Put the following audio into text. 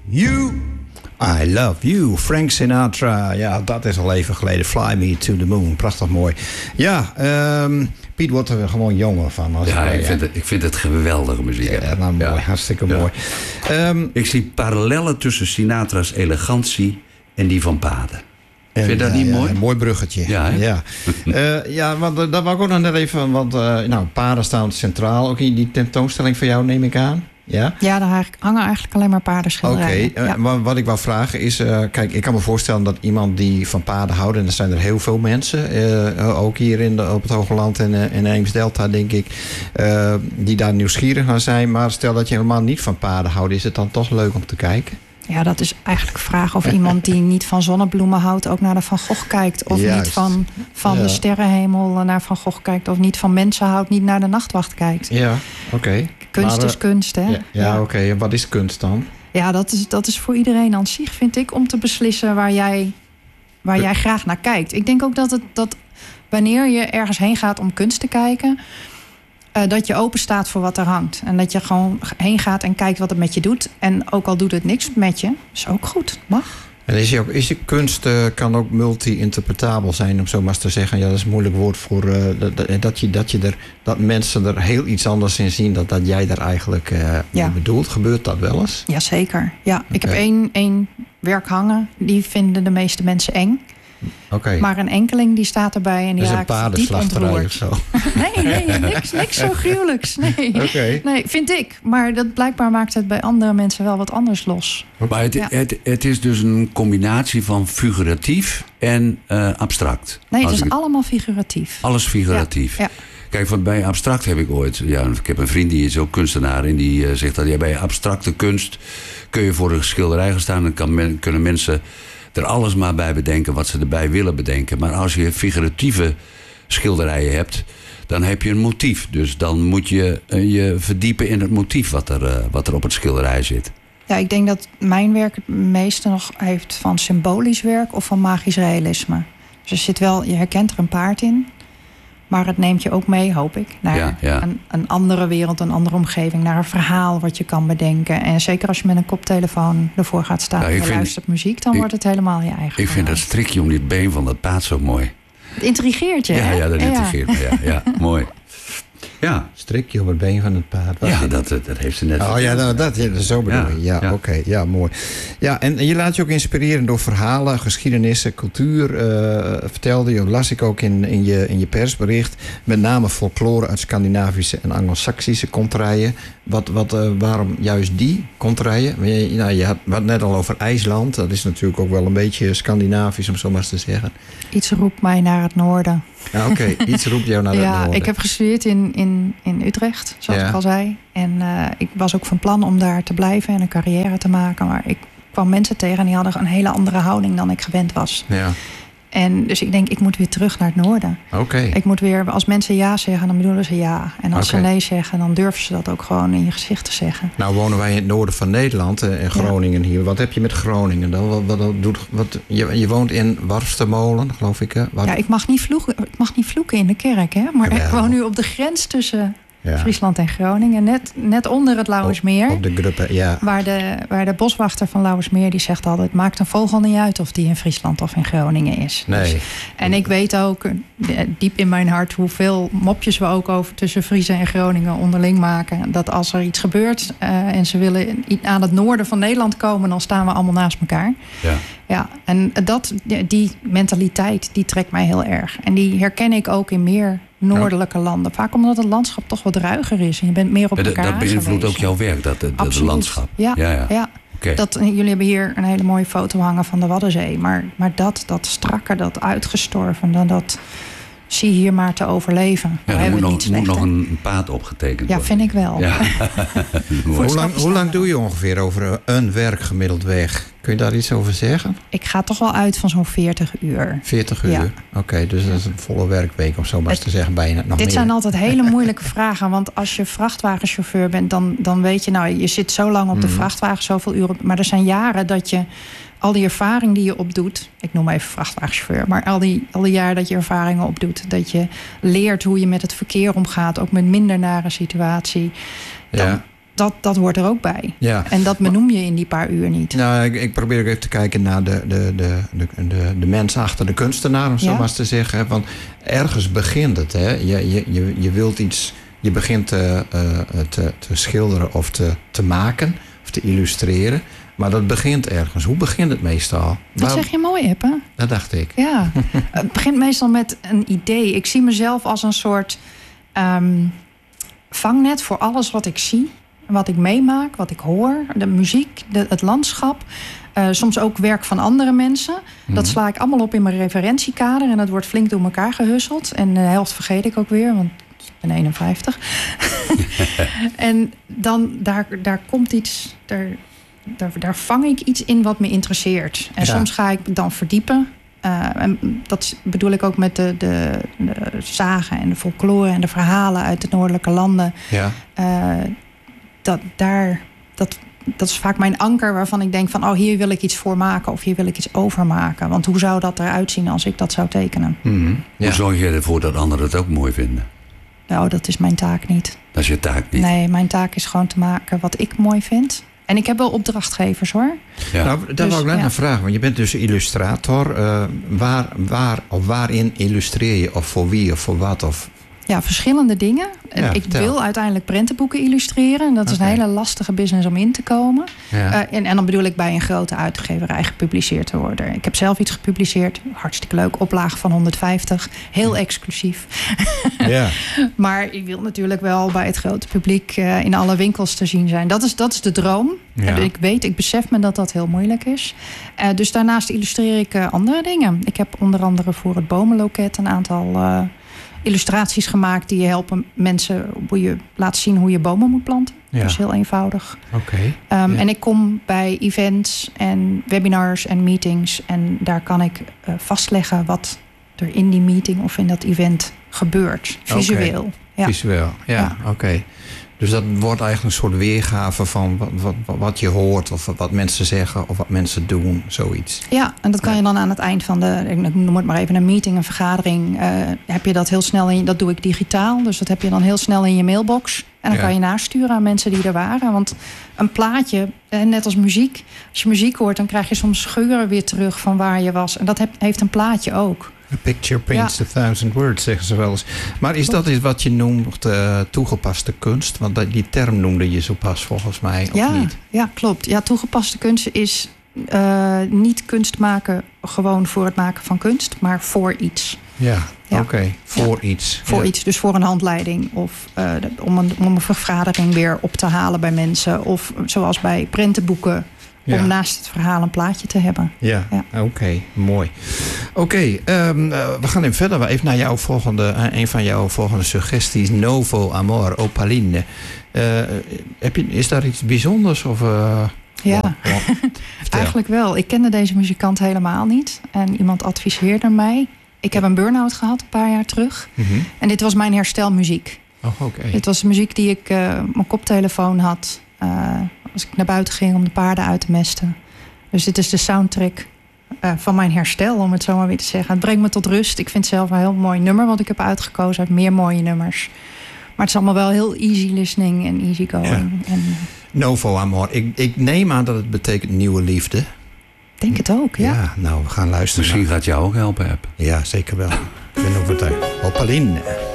You. I love you, Frank Sinatra. Ja, dat is al even geleden. Fly me to the moon. Prachtig mooi. Ja, Piet wordt er gewoon jonger van. Ik vind het geweldige muziek. Ja, nou, mooi. Ja. Hartstikke mooi. Ik zie parallellen tussen Sinatra's elegantie en die van Paden. Vind je dat niet mooi? Een mooi bruggetje. Ja, want dat wou ik ook nog net even... Want paarden staan centraal. Ook in die tentoonstelling van jou, neem ik aan. Ja, daar hangen eigenlijk alleen maar paardenschilderijen. Oké, maar wat ik wou vragen is... kijk, ik kan me voorstellen dat iemand die van paarden houdt... en er zijn er heel veel mensen... ook hier op het Hoogland en Eems-Delta, denk ik... die daar nieuwsgierig naar zijn. Maar stel dat je helemaal niet van paarden houdt... is het dan toch leuk om te kijken? Ja, dat is eigenlijk de vraag of iemand die niet van zonnebloemen houdt... ook naar de Van Gogh kijkt. Of niet van de sterrenhemel naar Van Gogh kijkt. Of niet van mensen houdt, niet naar de Nachtwacht kijkt. Ja, oké. Kunst is kunst, hè? Ja, oké. En wat is kunst dan? Ja, dat is voor iedereen aan zich, vind ik... om te beslissen waar jij graag naar kijkt. Ik denk ook dat wanneer je ergens heen gaat om kunst te kijken... dat je open staat voor wat er hangt. En dat je gewoon heen gaat en kijkt wat het met je doet. En ook al doet het niks met je, is ook goed. Mag. En is je kunst kan ook multi-interpretabel zijn, om zo maar eens te zeggen. Ja, dat is een moeilijk woord voor dat mensen er heel iets anders in zien dan dat jij daar eigenlijk bedoelt. Gebeurt dat wel eens? Jazeker. Ja, okay. Ik heb één werk hangen. Die vinden de meeste mensen eng. Okay. Maar een enkeling die staat erbij en die raakt diep ontroerd. Of zo. Nee, niks zo gruwelijks. Nee, vind ik. Maar dat blijkbaar maakt het bij andere mensen wel wat anders los. Maar het is dus een combinatie van figuratief en abstract. Nee, het is allemaal figuratief. Alles figuratief. Ja. Kijk, want bij abstract heb ik ooit... Ja, ik heb een vriend die is ook kunstenaar... en die zegt dat bij abstracte kunst... kun je voor een schilderij gaan staan... en kunnen mensen... er alles maar bij bedenken wat ze erbij willen bedenken. Maar als je figuratieve schilderijen hebt... dan heb je een motief. Dus dan moet je je verdiepen in het motief wat er op het schilderij zit. Ja, ik denk dat mijn werk het meeste nog heeft van symbolisch werk... of van magisch realisme. Dus je herkent er een paard in... maar het neemt je ook mee, hoop ik, naar een andere wereld, een andere omgeving... naar een verhaal wat je kan bedenken. En zeker als je met een koptelefoon ervoor gaat staan... en je luistert muziek, dan wordt het helemaal je eigen. Ik vind dat strikje om dit been van dat paard zo mooi. Het intrigeert je, hè? Ja, dat intrigeert me, ja. Mooi. Ja. Strikje op het been van het paard. Ja, dat heeft ze net. Oh ja, zo bedoel je. Ja. Oké. Ja, mooi. Ja, en je laat je ook inspireren door verhalen, geschiedenissen, cultuur. Vertelde je, las ik ook in je persbericht. Met name folklore uit Scandinavische en Anglo-Saxische kontrijen. Waarom juist die kontrijen? Je had het net al over IJsland. Dat is natuurlijk ook wel een beetje Scandinavisch, om zo maar eens te zeggen. Iets roept mij naar het noorden. Ja, oké. Iets roept jou naar het noorden. Ja, ik heb gestudeerd in Utrecht, zoals ik al zei. En ik was ook van plan om daar te blijven en een carrière te maken. Maar ik kwam mensen tegen en die hadden een hele andere houding dan ik gewend was. Ja. En dus ik denk, ik moet weer terug naar het noorden. Oké. Ik moet weer, als mensen ja zeggen, dan bedoelen ze ja. En als ze nee zeggen, dan durven ze dat ook gewoon in je gezicht te zeggen. Nou wonen wij in het noorden van Nederland, in Groningen hier. Wat heb je met Groningen dan? Je woont in Warfstermolen, geloof ik, hè? Ja, ik mag niet vloeken in de kerk, hè? Maar ik woon nu op de grens tussen... Friesland en Groningen, net onder het Lauwersmeer. Op de gruppe, ja. Waar de boswachter van Lauwersmeer die zegt altijd... maakt een vogel niet uit of die in Friesland of in Groningen is. Nee. Dus, en ik weet ook diep in mijn hart hoeveel mopjes we ook over tussen Friesen en Groningen onderling maken. Dat als er iets gebeurt en ze willen aan het noorden van Nederland komen... dan staan we allemaal naast elkaar. Ja, en die mentaliteit die trekt mij heel erg. En die herken ik ook in meer noordelijke landen. Vaak omdat het landschap toch wat ruiger is. En je bent meer op elkaar Dat beïnvloedt ook jouw werk, dat landschap. Ja. Okay. Jullie hebben hier een hele mooie foto hangen van de Waddenzee. Maar dat strakke, dat uitgestorven, dat zie je hier maar te overleven. Ja, er moet nog een paad opgetekend worden. Ja, vind ik wel. Ja. Hoe lang doe je ongeveer over een werk gemiddeld weg? Kun je daar iets over zeggen? Ik ga toch wel uit van zo'n 40 uur. 40 uur? Ja. Oké, dus dat is een volle werkweek of zo maar eens te zeggen. Bijna nog dit zijn altijd hele moeilijke vragen. Want als je vrachtwagenchauffeur bent, dan weet je... je zit zo lang op de vrachtwagen, zoveel uren. Maar er zijn jaren dat je al die ervaring die je opdoet... ik noem even vrachtwagenchauffeur... maar al die jaren dat je ervaringen opdoet... dat je leert hoe je met het verkeer omgaat... ook met minder nare situatie... dat hoort er ook bij. Ja. En dat benoem je in die paar uur niet. Nou, ik probeer ook even te kijken naar de mens achter de kunstenaar, om zo maar eens te zeggen. Hè? Want ergens begint het. Hè? Je wilt iets, je begint te schilderen of te maken of te illustreren. Maar dat begint ergens. Hoe begint het meestal? Dat zeg je mooi, Eppe. Dat dacht ik. Ja, het begint meestal met een idee. Ik zie mezelf als een soort vangnet voor alles wat ik zie. Wat ik meemaak, wat ik hoor. De muziek, het landschap. Soms ook werk van andere mensen. Dat sla ik allemaal op in mijn referentiekader. En dat wordt flink door elkaar gehusseld. En de helft vergeet ik ook weer, want ik ben 51. En dan, daar komt iets... Daar vang ik iets in wat me interesseert. En soms ga ik dan verdiepen. En dat bedoel ik ook met de zagen en de folklore en de verhalen uit de noordelijke landen. Ja. Dat is vaak mijn anker waarvan ik denk van... hier wil ik iets voor maken of hier wil ik iets over maken. Want hoe zou dat eruit zien als ik dat zou tekenen? Mm-hmm. Ja. Hoe zorg je ervoor dat anderen het ook mooi vinden? Nou, dat is mijn taak niet. Dat is je taak niet? Nee, mijn taak is gewoon te maken wat ik mooi vind. En ik heb wel opdrachtgevers, hoor. Ja. Nou, daar wou ik net een vraag. Want je bent dus illustrator. Waarin illustreer je? Of voor wie of voor wat? Ja, verschillende dingen. Ja, ik wil uiteindelijk prentenboeken illustreren. En dat is een hele lastige business om in te komen. Ja. En dan bedoel ik bij een grote uitgeverij gepubliceerd te worden. Ik heb zelf iets gepubliceerd. Hartstikke leuk. Oplage van 150. Heel exclusief. Ja. Maar ik wil natuurlijk wel bij het grote publiek in alle winkels te zien zijn. Dat is de droom. Ja. Ik besef me dat dat heel moeilijk is. Dus daarnaast illustreer ik andere dingen. Ik heb onder andere voor het Bomenloket een aantal... illustraties gemaakt die helpen mensen... hoe je laat zien hoe je bomen moet planten. Ja. Dat is heel eenvoudig. Okay. En ik kom bij events en webinars en meetings... en daar kan ik vastleggen wat er in die meeting of in dat event gebeurt. Visueel. Okay. Ja. Visueel, ja. Oké. Dus dat wordt eigenlijk een soort weergave van wat je hoort... of wat mensen zeggen of wat mensen doen, zoiets. Ja, en dat kan je dan aan het eind van ik noem het maar even een meeting, een vergadering... heb je dat heel snel dat doe ik digitaal. Dus dat heb je dan heel snel in je mailbox. En dan kan je nasturen aan mensen die er waren. Want een plaatje, net als muziek... als je muziek hoort, dan krijg je soms geuren weer terug van waar je was. En dat heeft een plaatje ook. A picture paints 1,000 words, zeggen ze wel eens. Maar is dat iets wat je noemt toegepaste kunst? Want die term noemde je zo pas volgens mij, of niet? Ja, klopt. Ja, toegepaste kunst is niet kunst maken gewoon voor het maken van kunst, maar voor iets. Ja. Oké. Voor iets. Voor iets, dus voor een handleiding. Of om een vergadering weer op te halen bij mensen. Of zoals bij prentenboeken. Om naast het verhaal een plaatje te hebben. Ja. Oké, mooi. Oké, we gaan even verder. Even naar jouw een van jouw volgende suggesties. Novo Amor, Opaline. Is daar iets bijzonders? Of, eigenlijk wel. Ik kende deze muzikant helemaal niet. En iemand adviseerde mij. Ik heb een burn-out gehad een paar jaar terug. Mm-hmm. En dit was mijn herstelmuziek. Oh, oké. Dit was de muziek die ik mijn koptelefoon had... als ik naar buiten ging om de paarden uit te mesten. Dus dit is de soundtrack van mijn herstel, om het zo maar weer te zeggen. Het brengt me tot rust. Ik vind het zelf een heel mooi nummer wat ik heb uitgekozen uit meer mooie nummers. Maar het is allemaal wel heel easy listening en easy going. Ja. Novo Amor. Ik neem aan dat het betekent nieuwe liefde. Ik denk het ook, ja. Ja, nou, we gaan luisteren. Misschien gaat jou ook helpen, App. Ja, zeker wel. Ik ben overtuigd. Opaline.